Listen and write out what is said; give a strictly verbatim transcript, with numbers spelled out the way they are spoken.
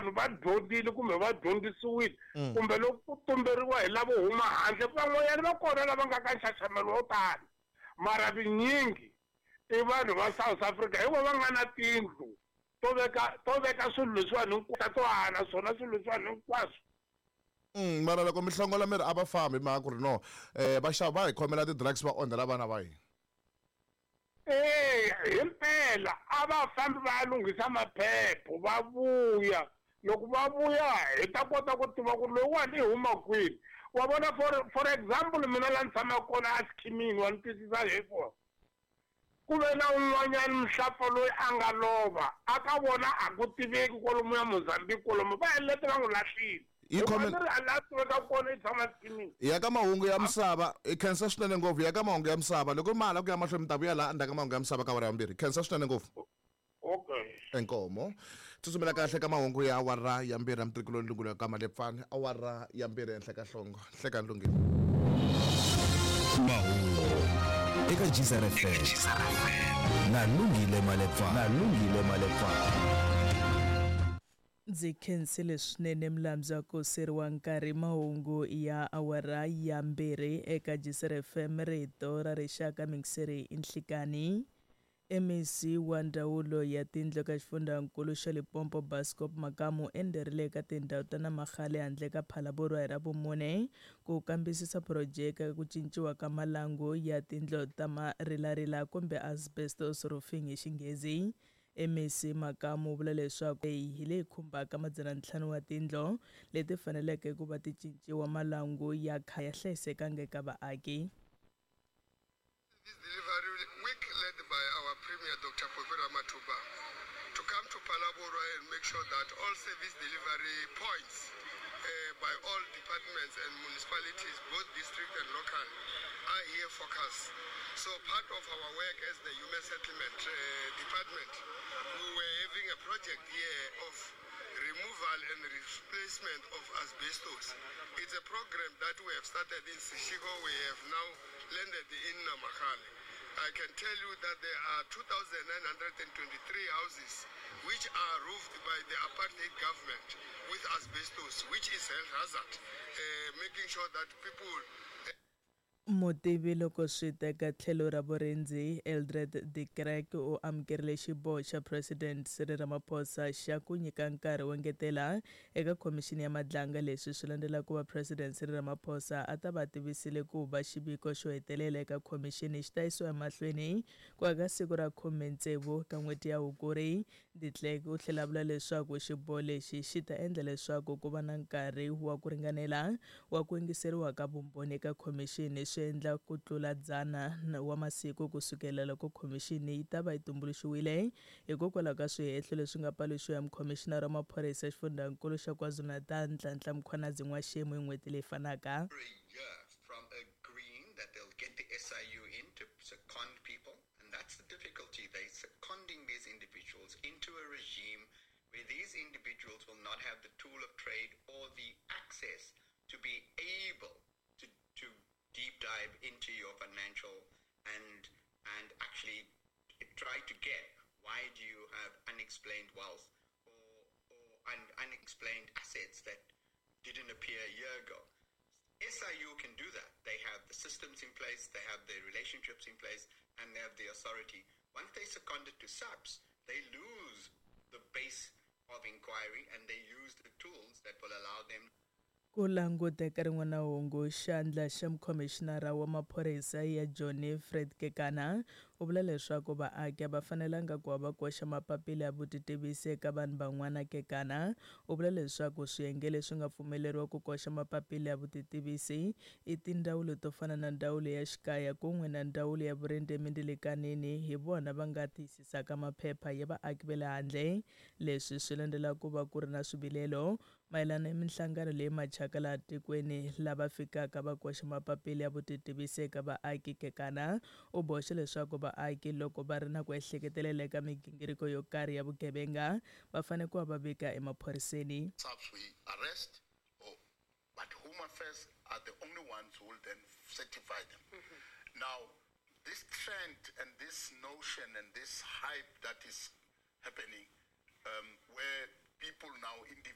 vanhu va dyondzile kumbe va dyondzisiwile kumbe loko ku tumberiwa hi lavo huma handle van'wanyana va kona lava nga ka nxaxamelo wo tani mara vinyingi i vanhu va South Africa hi vona va nga na tindlu to veka to veka swilo leswiwani hinkwaswo to hana swona swilo leswiwani hinkwaswo. Mm, mara loko mi hlongola mi ri a va fambi mhaka ku ri no eh vaxavi va hi khomela ti-drugs va onhela vana va hina. Eh himpela a va fambi va lunghisa maphepho va vuya loko va vuya hi ta kota ku tiva ku lowuwani i huma kwini wa vona for for example mina la ni tshama kona a Schimini wa ni twisisa hi kona ku ve na un'wanyana muhlafa loyi a nga lova a ka vona a ku tiveki kwalomu ya Mozambique kwalomu va helete va n'wi lahlile. Yi comment ya ka mahungu ya misava i khensa swinene ngopfu ya ka mahungu ya misava loko mala ku ya mahlweni mi ta vuya laha endzhaku ka mahungu ya misava ka wara yambirhi khensa swinene ngopfu. Okay. Enkomo tsutsumela kahle ka mahungu ya awara yambirhi ya mitirikelo ndlungulu ka Malepfani awara yambirhi ehenhla ka nhlongo hleka ndlungile mahungu eka Jisar F M na Lungile Malepfani na Lungile Malepfani. Ndzi khensile swinene mlamza ko seriwa nkarhi mahungu ya awara ya mbirhi eka Jisar F M rito ra rixaka mingiseri inhlikani. M E C wa ndawulo ya tindlo ka xifundzankulu xa Limpopo Bascop Makamu enderile ka tindhawu ta na Magale handle ka Phalaborwa hi Ravumune ku kambisisa projeke ku cinciwa ka malangu ya tindlo ta marilarila kumbe asbestos roofing hi Xinghezi. M E C Makamu vula leswaku hi leyi khumbaka madzana ntlhanu wa tindlo leti faneleke ku va ti cinciwa malangu ya kha ya hlayisekanga eka vaaki. This delivery week led by our Premier Doctor Popera Matuba to come to Phalaborwa and make sure that all service delivery points uh, by all departments and municipalities, both district and local, are here focused. So part of our work as the Human Settlement uh, Department, we were having a project here of removal and replacement of asbestos. It's a program that we have started in Sishiko. We have now landed in Namakale. I can tell you that there are two thousand nine hundred twenty-three houses which are roofed by the apartheid government with asbestos, which is health hazard, uh, making sure that people... Motivi loko swi ta ka tlhelo ra vurenzi Eldred de Klerk u amukerile xiboho xa President Cyril Ramaphosa xa ku nyika nkarhi wo ngetela eka khomixini ya madlanga leswi swi landzela ku va President Cyril Ramaphosa a ta va tivisile ku va xiviko xo hetelela eka khomixini xi ta yisiwa emahlweni ku eka siku ra khume ntsevu ka n'hweti ya Hukuri. De Klerk u tlhela vula leswaku xiboho lexi xi ta endla leswaku ku va na nkarhi wa ku ringanela wa ku yingiseriwa ka vumbhoni eka khomixini swi endla ku tlula dzana wa masiku kusukela loko khomixini yi ta va yi tumbuluxiwile hikokwalaho ka swihehlo leswi nga paluxiwa ya mukhomixinara wa maphorisa xifundzankulu xa KwaZulu-Natal Nhlanhla Mkhwanazi N'waxemu hi n'hweti leyi fanaka. From agreeing that they'll get the S I U in to second people, and that's the difficulty. They're seconding these individuals into a regime where these individuals will not have the tool of trade or the access to be able to, to deep dive into your financial and and actually try to get why do you have unexplained wealth or, or un, unexplained assets that didn't appear a year ago. S I U can do that. They have the systems in place, they have the relationships in place, and they have the authority. Once they second it to S A P S, they lose the base of inquiry and they use the tools that will allow them. Ku languteka rin'wana hungu xandla xa mukhomixinara wa maphorisa ya Johnny Fred Kekana u vula leswaku vaaki va fanelanga ku va va koxa mapapila ya vutitivisi eka vanhu van'wana. Kekana u vula leswaku swiyenge leswi nga pfumeleriwa ku koxa mapapila ya vutitivisi i tindawulo to fana na ndawulo ya xikaya kun'we na ndawulo ya vurindimi ni le kanini hi vona va nga tiyisisaka maphepha ya vaaki va le handle. Leswi swi landzela ku va ku ri na swivilelo mayelana ni minhlangano leyi machaka laha tikweni lava fikaka va koxa mapapila ya vutitivisi eka vaaki. Kekana u boxe leswaku vaaki loko va ri na ku ehleketelela eka migingiriko yo karhi ya vugevenga va fanele ku va va vika emaphoriseni. We arrest, or, but Home Affairs are the only ones who will then certify them. Mm-hmm. Now, this trend and this notion and this hype that is happening, um, where people now, individuals,